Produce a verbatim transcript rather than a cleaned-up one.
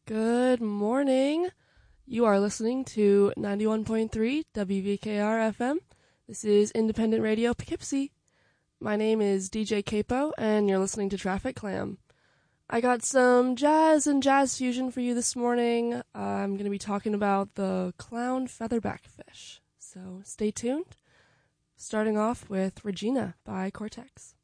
Good morning. You are listening to ninety-one point three W V K R F M. This is Independent Radio Poughkeepsie. My name is D J Capo, and you're listening to Traffic Clam. I got some jazz and jazz fusion for you this morning. Uh, I'm going to be talking about the clown featherback fish. So stay tuned. Starting off with Regina by Cortex.